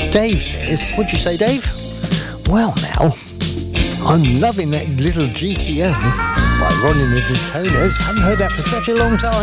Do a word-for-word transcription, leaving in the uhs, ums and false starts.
Dave says, what'd you say, Dave? Well, now, I'm loving that little G T O by Ronnie and the Detoners. Haven't heard that for such a long time.